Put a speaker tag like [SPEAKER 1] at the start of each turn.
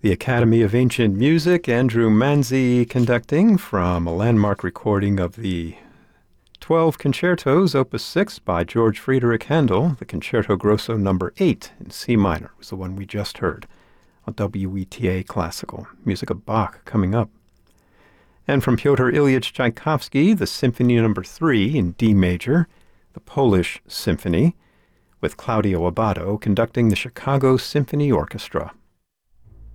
[SPEAKER 1] The Academy of Ancient Music, Andrew Manzi conducting from a landmark recording of the 12 Concertos, Opus 6 by George Friedrich Handel. The Concerto Grosso No. 8 in C minor was the one we just heard on WETA Classical. Music of Bach coming up. And from Pyotr Ilyich Tchaikovsky, the Symphony No. 3 in D major, the Polish Symphony, with Claudio Abbado conducting the Chicago Symphony Orchestra.